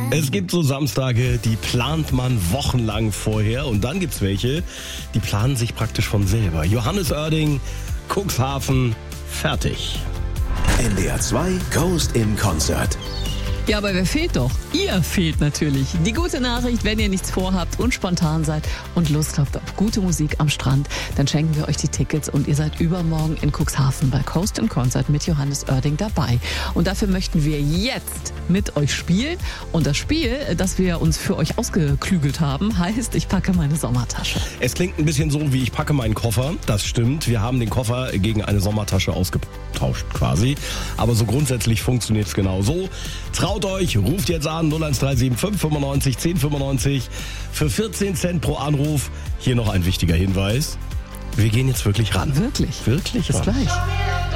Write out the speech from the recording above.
Es gibt so Samstage, die plant man wochenlang vorher und dann gibt's welche, die planen sich praktisch von selber. Johannes Oerding, Cuxhaven, fertig. NDR 2 Coast in Concert. Ja, aber wer fehlt doch? Ihr fehlt natürlich. Die gute Nachricht, wenn ihr nichts vorhabt und spontan seid und Lust habt auf gute Musik am Strand, dann schenken wir euch die Tickets und ihr seid übermorgen in Cuxhaven bei Coast in Concert mit Johannes Oerding dabei. Und dafür möchten wir jetzt mit euch spielen. Und das Spiel, das wir uns für euch ausgeklügelt haben, heißt, ich packe meine Sommertasche. Es klingt ein bisschen so, wie ich packe meinen Koffer. Das stimmt. Wir haben den Koffer gegen eine Sommertasche ausgetauscht quasi. Aber so grundsätzlich funktioniert es genau so. Traut euch, ruft jetzt an 01375 95 1095 für 14 Cent pro Anruf. Hier noch ein wichtiger Hinweis. Wir gehen jetzt wirklich ran. Wirklich? Wirklich Bis ran. gleich.